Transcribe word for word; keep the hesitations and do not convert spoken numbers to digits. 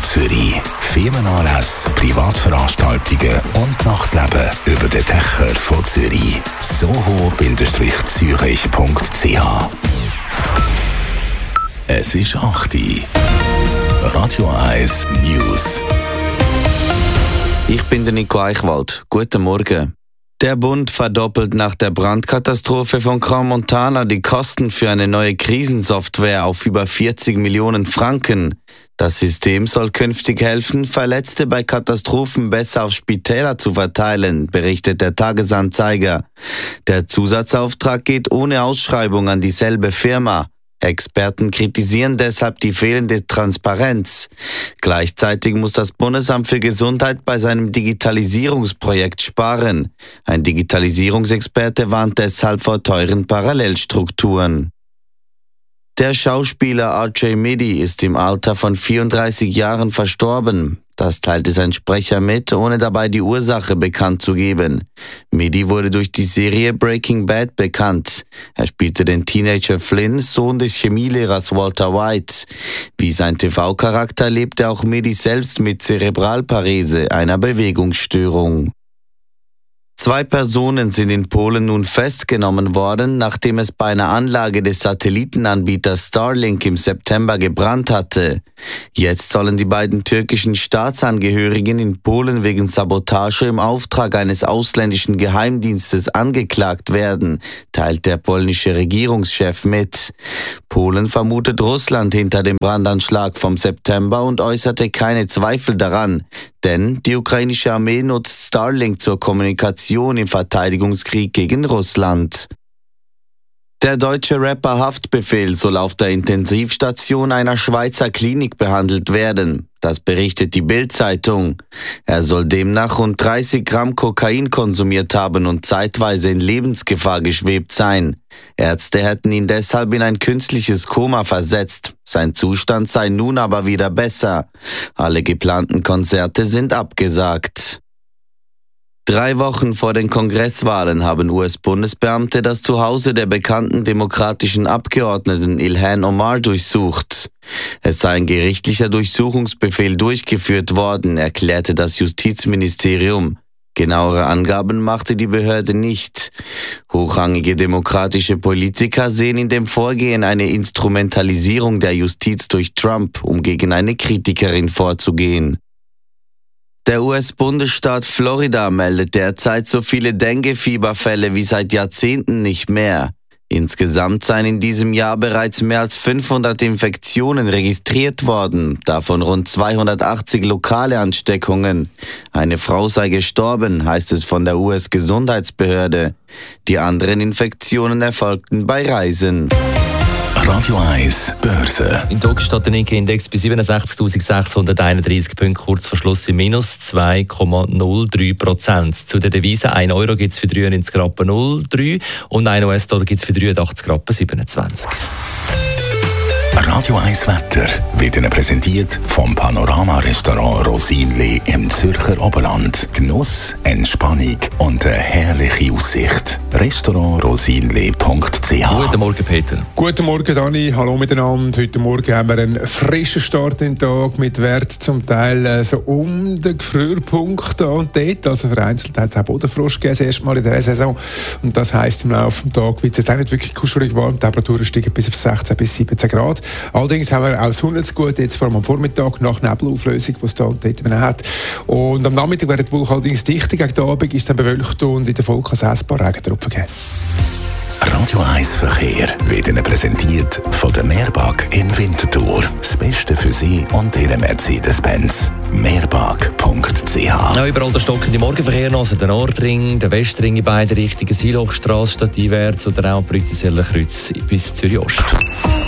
Zürich. Firmenanlässe, Privatveranstaltungen und Nachtleben über den Dächern von Zürich. soho Bindestrich Zürich Punkt c h. Es ist acht Uhr. Radio eins News. Ich bin der Nico Eichwald. Guten Morgen. Der Bund verdoppelt nach der Brandkatastrophe von Crans-Montana die Kosten für eine neue Krisensoftware auf über vierzig Millionen Franken. Das System soll künftig helfen, Verletzte bei Katastrophen besser auf Spitäler zu verteilen, berichtet der Tagesanzeiger. Der Zusatzauftrag geht ohne Ausschreibung an dieselbe Firma. Experten kritisieren deshalb die fehlende Transparenz. Gleichzeitig muss das Bundesamt für Gesundheit bei seinem Digitalisierungsprojekt sparen. Ein Digitalisierungsexperte warnt deshalb vor teuren Parallelstrukturen. Der Schauspieler R J Middy ist im Alter von vierunddreißig Jahren verstorben. Das teilte sein Sprecher mit, ohne dabei die Ursache bekannt zu geben. Middy wurde durch die Serie Breaking Bad bekannt. Er spielte den Teenager Flynn, Sohn des Chemielehrers Walter White. Wie sein T V-Charakter lebte auch Middy selbst mit Zerebralparese, einer Bewegungsstörung. Zwei Personen sind in Polen nun festgenommen worden, nachdem es bei einer Anlage des Satellitenanbieters Starlink im September gebrannt hatte. Jetzt sollen die beiden türkischen Staatsangehörigen in Polen wegen Sabotage im Auftrag eines ausländischen Geheimdienstes angeklagt werden, teilt der polnische Regierungschef mit. Polen vermutet Russland hinter dem Brandanschlag vom September und äußerte keine Zweifel daran, denn die ukrainische Armee nutzt Starlink zur Kommunikation im Verteidigungskrieg gegen Russland. Der deutsche Rapper Haftbefehl soll auf der Intensivstation einer Schweizer Klinik behandelt werden. Das berichtet die Bild-Zeitung. Er soll demnach rund dreißig Gramm Kokain konsumiert haben und zeitweise in Lebensgefahr geschwebt sein. Ärzte hätten ihn deshalb in ein künstliches Koma versetzt. Sein Zustand sei nun aber wieder besser. Alle geplanten Konzerte sind abgesagt. Drei Wochen vor den Kongresswahlen haben U S-Bundesbeamte das Zuhause der bekannten demokratischen Abgeordneten Ilhan Omar durchsucht. Es sei ein gerichtlicher Durchsuchungsbefehl durchgeführt worden, erklärte das Justizministerium. Genauere Angaben machte die Behörde nicht. Hochrangige demokratische Politiker sehen in dem Vorgehen eine Instrumentalisierung der Justiz durch Trump, um gegen eine Kritikerin vorzugehen. Der U S-Bundesstaat Florida meldet derzeit so viele Dengue-Fieberfälle wie seit Jahrzehnten nicht mehr. Insgesamt seien in diesem Jahr bereits mehr als fünfhundert Infektionen registriert worden, davon rund zweihundertachtzig lokale Ansteckungen. Eine Frau sei gestorben, heißt es von der U S-Gesundheitsbehörde. Die anderen Infektionen erfolgten bei Reisen. Radio eins Börse. In Tokio steht der Nikkei-Index bei siebenundsechzigtausendsechshunderteinunddreißig Punkten, kurz vor Schluss im Minus zwei Komma null drei Prozent. Zu den Devisen, ein Euro gibt es für dreiundneunzig Rappen null drei und ein U S-Dollar gibt es für dreiundachtzig Rappen siebenundzwanzig. Radio eins Wetter wird Ihnen präsentiert vom Panorama-Restaurant Rosinli im Zürcher Oberland. Genuss, Entspannung und eine herrliche Aussicht. Restaurant rosinli Punkt c h. Guten Morgen, Peter. Guten Morgen, Dani. Hallo miteinander. Heute Morgen haben wir einen frischen Start in den Tag mit Wert zum Teil äh, so um den Gefrierpunkt da und dort. Also vereinzelt hat es auch Bodenfrost gegeben, das erste Mal in dieser Saison. Und das heisst, im Laufe des Tages wird es jetzt auch nicht wirklich kuschelig warm. Die Temperaturen steigen bis auf sechzehn bis siebzehn Grad. Allerdings haben wir auch Sonne zu gut, jetzt vor allem am Vormittag, nach Nebelauflösung, die es da und dort hat. Und am Nachmittag wird die Wolke allerdings dichter, gegen den Abend ist es dann bewölkt und in der Folge kann es ein paar Regentropfen geben. Radio eins Verkehr wird Ihnen präsentiert von der Meerbag in Winterthur. Das Beste für Sie und Ihren Mercedes-Benz. meerbag Punkt c h. Ja, überall der stockende Morgenverkehr noch, also der Nordring, der Westring in beide Richtungen, Silochstrasse statt einwärts oder auch Brüttiseller Kreuz bis Zürich Ost.